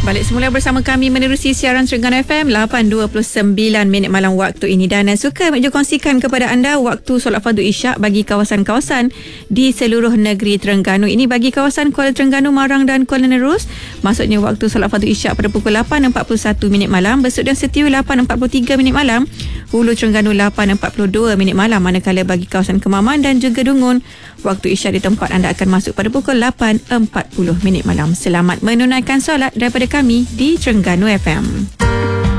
Balik semula bersama kami menerusi siaran Terengganu FM 8.29 minit malam waktu ini, dan suka Mek Jo kongsikan kepada anda waktu solat fardu isyak bagi kawasan-kawasan di seluruh negeri Terengganu. Ini bagi kawasan Kuala Terengganu, Marang dan Kuala Nerus. Maksudnya waktu solat fardu isyak pada pukul 8.41 minit malam, Besut dan Setiu 8.43 minit malam, Hulu Terengganu 8.42 minit malam. Manakala bagi kawasan Kemaman dan juga Dungun, waktu isyak di tempat anda akan masuk pada pukul 8.40 minit malam. Selamat menunaikan solat daripada kami di Terengganu FM.